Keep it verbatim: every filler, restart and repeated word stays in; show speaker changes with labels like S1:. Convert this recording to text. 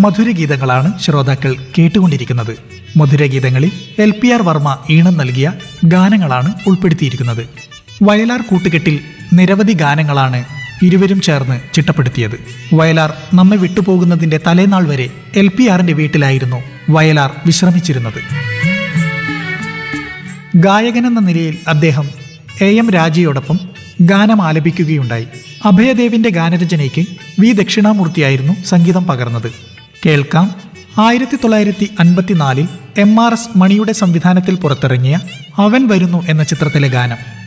S1: മധുരഗീതങ്ങളാണ് ശ്രോതാക്കൾ കേട്ടുകൊണ്ടിരിക്കുന്നത്. മധുരഗീതങ്ങളിൽ L P R Varma ഈണം നൽകിയ ഗാനങ്ങളാണ് ഉൾപ്പെടുത്തിയിരിക്കുന്നത്. വയലാർ കൂട്ടുകെട്ടിൽ നിരവധി ഗാനങ്ങളാണ് ഇരുവരും ചേർന്ന് ചിട്ടപ്പെടുത്തിയത്. വയലാർ നമ്മെ വിട്ടുപോകുന്നതിന്റെ തലേനാൾ വരെ എൽ പി ആറിന്റെ വീട്ടിലായിരുന്നു വയലാർ വിശ്രമിച്ചിരുന്നത്. ഗായകനെന്ന നിലയിൽ അദ്ദേഹം എ എം രാജയോടൊപ്പം ഗാനം ആലപിക്കുകയുണ്ടായി. അഭയദേവിന്റെ ഗാനരചനയ്ക്ക് വി ദക്ഷിണാമൂർത്തിയായിരുന്നു സംഗീതം പകർന്നത്. കേൾക്കാം ആയിരത്തി തൊള്ളായിരത്തി അൻപത്തിനാലിൽ എം ആർ എസ് മണിയുടെ സംവിധാനത്തിൽ പുറത്തിറങ്ങിയ അവൻ വരുന്നു എന്ന ചിത്രത്തിലെ ഗാനം.